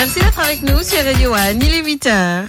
Merci d'être avec nous sur Radio One. Il est 8h.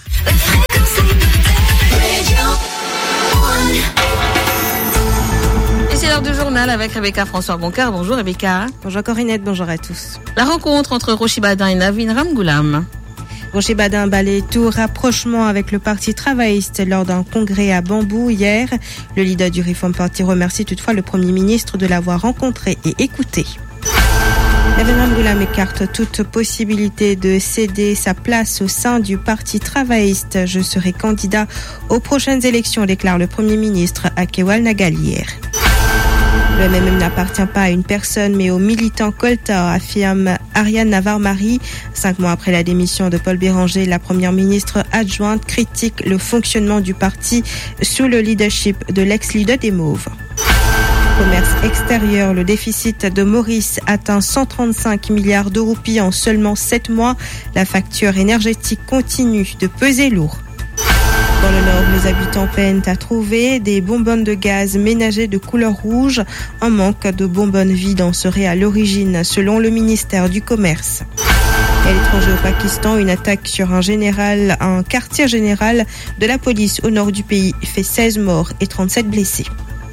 Et c'est l'heure du journal avec Rebecca François Boncard. Bonjour Rebecca. Bonjour Corinette, bonjour à tous. La rencontre entre Rochi Badin et Navin Ramgoolam. Rochi Badin balaye tout rapprochement avec le Parti travailliste lors d'un congrès à Bambou hier. Le leader du Reform Party remercie toutefois le Premier ministre de l'avoir rencontré et écouté. Navin Ramgoolam écarte toute possibilité de céder sa place au sein du Parti travailliste. Je serai candidat aux prochaines élections, déclare le Premier ministre à Kewal Nagal hier. Le MMM n'appartient pas à une personne mais aux militants Kolta, affirme Ariane Navarre-Marie. 5 mois après la démission de Paul Béranger, la première ministre adjointe critique le fonctionnement du parti sous le leadership de l'ex-leader des Mauves. Commerce extérieur, le déficit de Maurice atteint 135 milliards de roupies en seulement 7 mois. La facture énergétique continue de peser lourd. Dans le Nord, les habitants peinent à trouver des bonbonnes de gaz ménagers de couleur rouge. Un manque de bonbonnes vides en serait à l'origine, selon le ministère du Commerce. À l'étranger au Pakistan, une attaque sur un quartier général de la police au nord du pays fait 16 morts et 37 blessés.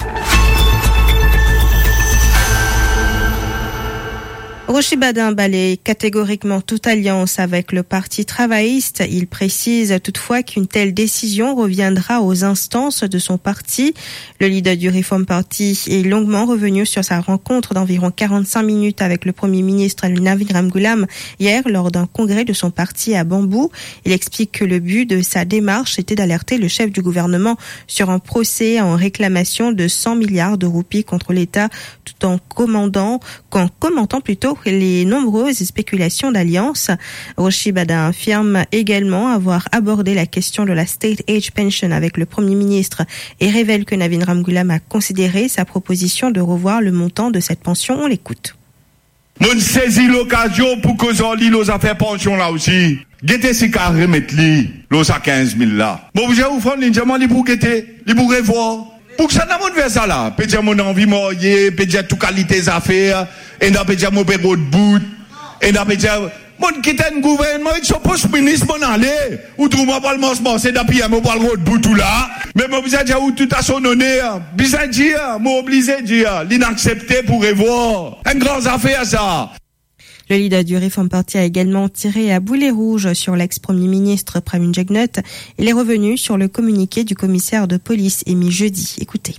Rochi Badin balaye catégoriquement toute alliance avec le Parti travailliste. Il précise toutefois qu'une telle décision reviendra aux instances de son parti. Le leader du Reform Party est longuement revenu sur sa rencontre d'environ 45 minutes avec le Premier ministre Navin Ramgoolam hier lors d'un congrès de son parti à Bambou. Il explique que le but de sa démarche était d'alerter le chef du gouvernement sur un procès en réclamation de 100 milliards de roupies contre l'État tout en commentant plutôt les nombreuses spéculations d'alliance. Rochi Badin affirme également avoir abordé la question de la State Age Pension avec le Premier ministre et révèle que Navin Ramgoolam a considéré sa proposition de revoir le montant de cette pension. On l'écoute. Mon saisi l'occasion pour que j'en lis nos affaires pension là aussi. Guettez si qu'à remettre l'os à 15 000 là. Bon, vous avez vous faire l'indiamant, li pour guetter, li pour revoir. Pour que ça n'a pas de faire ça là. Peut dire mon envie morier, peut dire toute qualité des affaires, et n'a peut dire mon bureau de bout, et n'a peut dire, mon quitte un gouvernement, il s'oppose ministre, mon aller, ou tout moi pas le mangement, c'est d'appui à mon pas le bout tout là. Mais moi, vous avez dit, où tout à son honneur, bizarre dire, moi obligé dire, l'inaccepté pour revoir. Un grand affaire ça. Le leader du Reform Party a également tiré à boulet rouge sur l'ex-premier ministre Pravin Jagnnath. Il est revenu sur le communiqué du commissaire de police émis jeudi. Écoutez.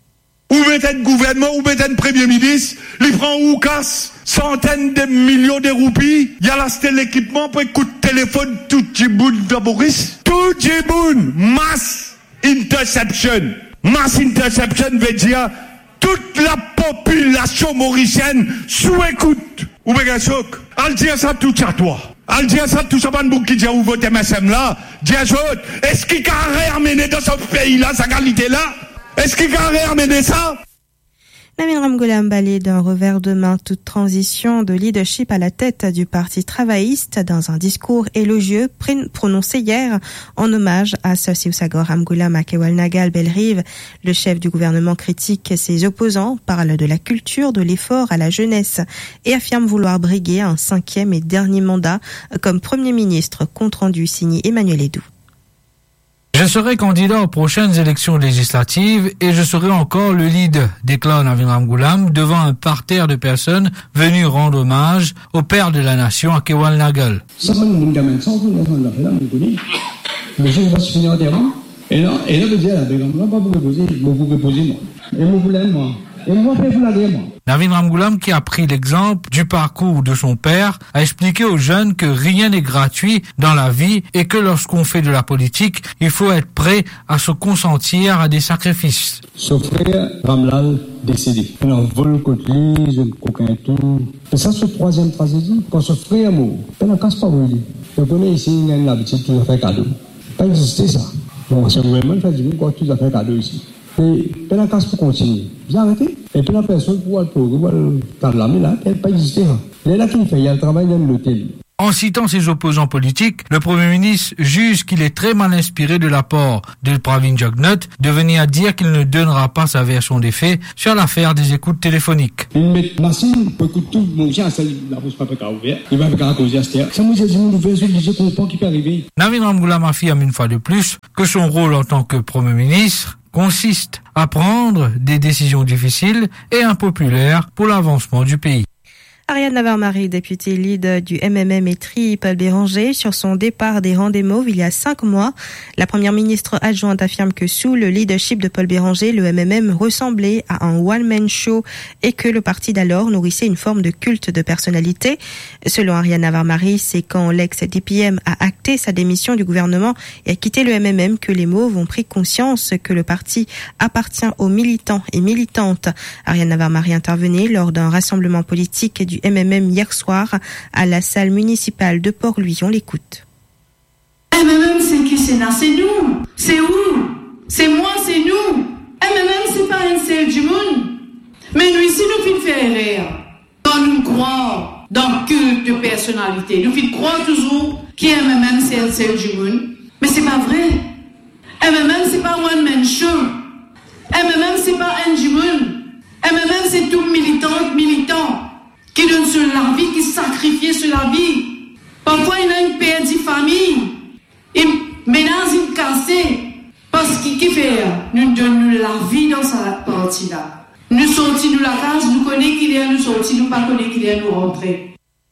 Ou mettez un gouvernement, ou mettez un premier ministre, il prend ou casse centaines de millions de roupies. Il y a là, c'était l'équipement pour écouter téléphone tout Djiboun de Boris. Tout Djiboun, mass interception. Mass interception veut dire toute la population mauricienne sous écoute. Ou bien choc. Al dire ça tout à toi. Al dire ça tout ça ban bouc qui dit où voter MSM là. Dire est-ce qu'il a réamené dans ce pays là sa qualité là? Est-ce qu'il a réamené ça? Navin Ramgoolam balaye d'un revers de main toute transition de leadership à la tête du Parti travailliste dans un discours élogieux prononcé hier en hommage à Sir Sagor Ramgoolam à Kewal Nagal Bellerive. Le chef du gouvernement critique ses opposants, parle de la culture de l'effort à la jeunesse et affirme vouloir briguer un 5e et dernier mandat comme Premier ministre, compte rendu signé Emmanuel Edou. Je serai candidat aux prochaines élections législatives et je serai encore le leader, déclare Navin Ramgoolam devant un parterre de personnes venues rendre hommage au père de la nation à Kewal Nagal. Navin Ramgoolam, qui a pris l'exemple du parcours de son père, a expliqué aux jeunes que rien n'est gratuit dans la vie et que lorsqu'on fait de la politique, il faut être prêt à se consentir à des sacrifices. Son frère Ramlal décédé. On a volé contre lui, je coquin tout. Et ça, c'est 3e tragédie. Quand son frère est mort, on n'a casse pas lui. On connaît ici, il y a une habitude qui a fait cadeau. Pas existé ça. Donc, c'est vraiment fait du coup, tu as fait cadeau ici. Et puis la casse pour continuer. Vous arrêtez. Et puis la personne pour le faire de la là, elle n'a pas existé. Elle est là qui fait, il y a le travail dans l'hôtel. En citant ses opposants politiques, le Premier ministre juge qu'il est très mal inspiré de l'apport de Pravin Jugnauth de venir à dire qu'il ne donnera pas sa version des faits sur l'affaire des écoutes téléphoniques. Navin Ramgoolam affirme une fois de plus que son rôle en tant que Premier ministre consiste à prendre des décisions difficiles et impopulaires pour l'avancement du pays. Ariane Navarre-Marie, députée lead du MMM et tri Paul Béranger, sur son départ des rangs des Mauves il y a 5 mois. La première ministre adjointe affirme que sous le leadership de Paul Béranger, le MMM ressemblait à un one-man show et que le parti d'alors nourrissait une forme de culte de personnalité. Selon Ariane Navarre-Marie, c'est quand l'ex-DPM a acté sa démission du gouvernement et a quitté le MMM que les Mauves ont pris conscience que le parti appartient aux militants et militantes. Ariane Navarre-Marie intervenait lors d'un rassemblement politique du MMM hier soir à la salle municipale de Port-Louis. On l'écoute. MMM, c'est qui? C'est là, c'est nous. C'est où? C'est moi, c'est nous. MMM, c'est pas un seul du monde. Mais nous ici, nous finissons faire rire. Quand nous croyons dans le culte de personnalité, nous finissons croire toujours que MMM, c'est un seul du monde. Mais c'est pas vrai. MMM, c'est pas one man show. MMM, c'est pas un du monde. MMM, c'est tout militant. Qui donne sur la vie, qui sacrifie sur la vie. Parfois, il a une perdue famille. Et maintenant, il est cassé. Parce qu'il fait, nous donnons la vie dans cette partie-là. Nous sortis de la case, nous connaissons qu'il est, nous sortis, nous pas connaissons qu'il est, nous rentrer.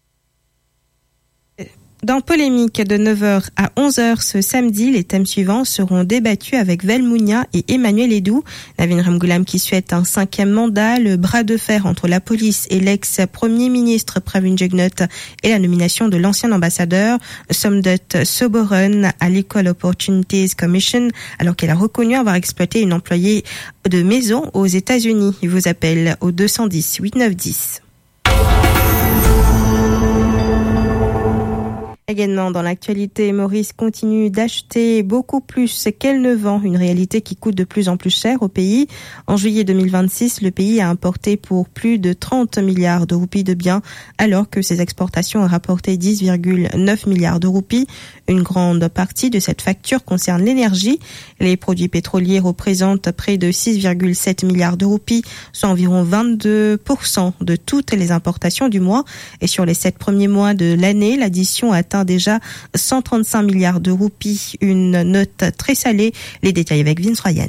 Dans Polémique de 9h à 11h ce samedi, les thèmes suivants seront débattus avec Vel Mounia et Emmanuel Edou. Navin Ramgoolam qui souhaite un 5e mandat, le bras de fer entre la police et l'ex-premier ministre Pravin Jugnauth et la nomination de l'ancien ambassadeur Somdot Soboron à l'Equal Opportunities Commission alors qu'elle a reconnu avoir exploité une employée de maison aux États-Unis. Il vous appelle au 210 8910. Également dans l'actualité, Maurice continue d'acheter beaucoup plus qu'elle ne vend, une réalité qui coûte de plus en plus cher au pays. En juillet 2026, le pays a importé pour plus de 30 milliards de roupies de biens, alors que ses exportations ont rapporté 10,9 milliards de roupies. Une grande partie de cette facture concerne l'énergie. Les produits pétroliers représentent près de 6,7 milliards de roupies, soit environ 22% de toutes les importations du mois. Et sur les 7 premiers mois de l'année, l'addition atteint déjà 135 milliards de roupies, une note très salée. Les détails avec Vince Ryan.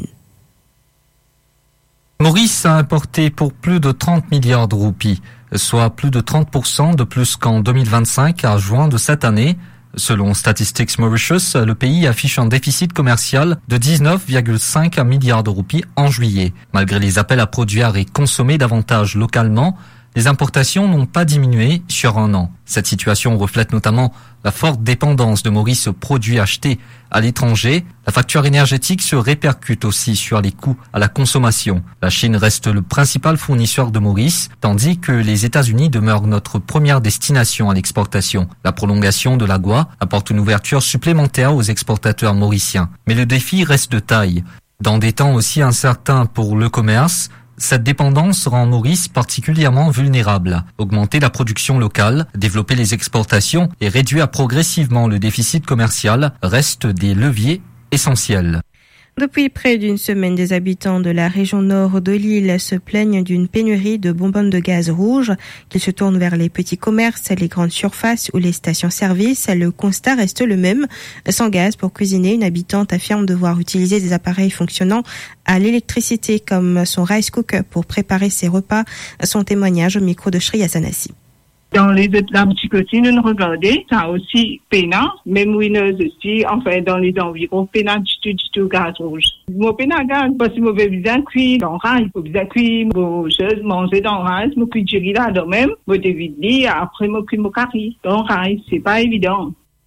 Maurice a importé pour plus de 30 milliards de roupies, soit plus de 30% de plus qu'en 2025 à juin de cette année. Selon Statistics Mauritius, le pays affiche un déficit commercial de 19,5 milliards de roupies en juillet. Malgré les appels à produire et consommer davantage localement, les importations n'ont pas diminué sur un an. Cette situation reflète notamment la forte dépendance de Maurice aux produits achetés à l'étranger. La facture énergétique se répercute aussi sur les coûts à la consommation. La Chine reste le principal fournisseur de Maurice, tandis que les États-Unis demeurent notre première destination à l'exportation. La prolongation de l'AGOA apporte une ouverture supplémentaire aux exportateurs mauriciens. Mais le défi reste de taille. Dans des temps aussi incertains pour le commerce, cette dépendance rend Maurice particulièrement vulnérable. Augmenter la production locale, développer les exportations et réduire progressivement le déficit commercial restent des leviers essentiels. Depuis près d'une semaine, des habitants de la région nord de l'île se plaignent d'une pénurie de bonbonnes de gaz rouge, qu'ils se tournent vers les petits commerces, les grandes surfaces ou les stations-service. Le constat reste le même. Sans gaz pour cuisiner, une habitante affirme devoir utiliser des appareils fonctionnant à l'électricité comme son rice cooker pour préparer ses repas. Son témoignage au micro de Shri Yasanasi. Dans les la petite cotine, nous regardez, ça aussi peinant, même mouineuse aussi, enfin, dans les environs, peinant du tout gaz rouge. Mon peinant gaz, parce que je vais bien cuire dans le rail, je vais bien cuire, je manger dans le rail, je cuis du riz là, de même, je vais vite après, je cuis mon curry dans le rail, c'est pas évident.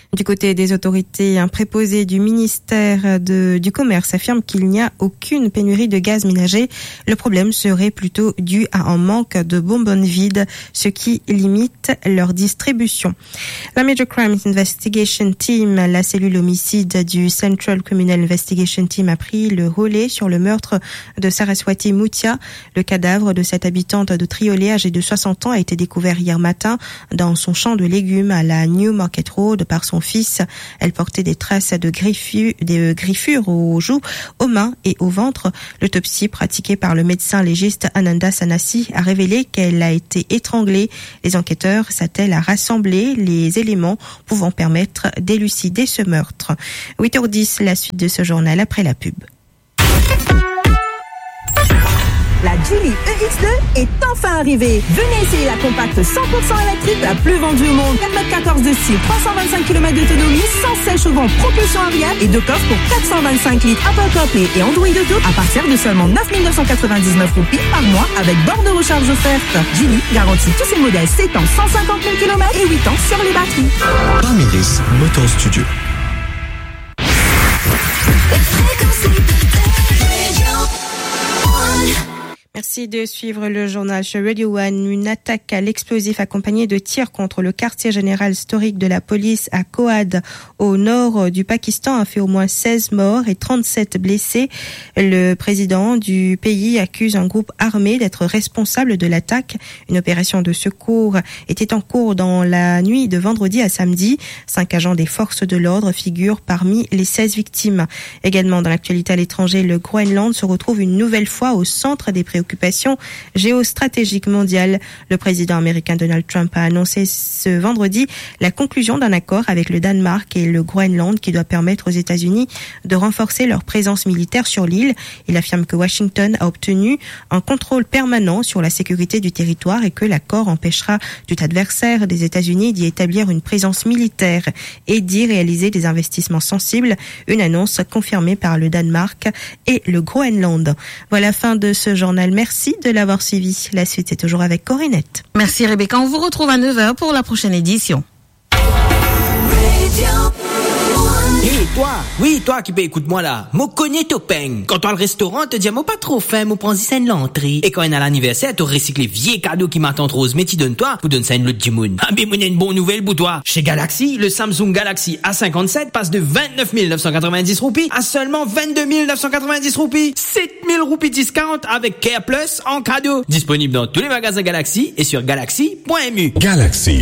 Du côté des autorités, un préposé du ministère du Commerce affirme qu'il n'y a aucune pénurie de gaz ménager. Le problème serait plutôt dû à un manque de bonbonnes vides, ce qui limite leur distribution. La Major Crimes Investigation Team, la cellule homicide du Central Criminal Investigation Team, a pris le relais sur le meurtre de Saraswati Muthia. Le cadavre de cette habitante de Triolet, âgée de 60 ans, a été découvert hier matin dans son champ de légumes à la New Market Road par son fils. Elle portait des traces de griffures aux joues, aux mains et au ventre. L'autopsie pratiquée par le médecin légiste Ananda Sanasi a révélé qu'elle a été étranglée. Les enquêteurs s'attellent à rassembler les éléments pouvant permettre d'élucider ce meurtre. 8h10, la suite de ce journal après la pub. La Geely EX2 est enfin arrivée. Venez essayer la compacte 100% électrique la plus vendue au monde. 4,14 m de style, 325 km d'autonomie, sans sèche au vent, propulsion arrière et deux coffres pour 425 litres Apple CarPlay et Android Auto à partir de seulement 9 999 roupies par mois avec borne de recharge offerte. Geely garantit tous ses modèles 7 ans, 150 000 km et 8 ans sur les batteries. Parmiris Motor Studio. Merci de suivre le journal sur Radio One. Une attaque à l'explosif accompagnée de tirs contre le quartier général historique de la police à Koad, au nord du Pakistan, a fait au moins 16 morts et 37 blessés. Le président du pays accuse un groupe armé d'être responsable de l'attaque. Une opération de secours était en cours dans la nuit de vendredi à samedi. 5 agents des forces de l'ordre figurent parmi les 16 victimes. Également dans l'actualité à l'étranger, le Groenland se retrouve une nouvelle fois au centre des préoccupations géostratégique mondiale. Le président américain Donald Trump a annoncé ce vendredi la conclusion d'un accord avec le Danemark et le Groenland qui doit permettre aux États-Unis de renforcer leur présence militaire sur l'île. Il affirme que Washington a obtenu un contrôle permanent sur la sécurité du territoire et que l'accord empêchera tout adversaire des États-Unis d'y établir une présence militaire et d'y réaliser des investissements sensibles. Une annonce confirmée par le Danemark et le Groenland. Voilà, fin de ce journal. Merci de l'avoir suivi. La suite est toujours avec Corinette. Merci Rebecca. On vous retrouve à 9h pour la prochaine édition. Hey, toi, oui, toi qui peux écoute-moi là. Moi connais ton peigne. Quand toi le restaurant, te dis, moi pas trop faim, moi prends ça une l'entrée. Et quand on est à l'anniversaire, tu recycles les vieux cadeaux qui m'attendent rose, mais tu donnes toi, vous donne ça une l'autre Jimoun. Ah, mais moi, une bonne nouvelle pour toi. Chez Galaxy, le Samsung Galaxy A57 passe de 29 990 roupies à seulement 22 990 roupies. 7 000 roupies discount avec Care Plus en cadeau. Disponible dans tous les magasins Galaxy et sur galaxy.mu. Galaxy.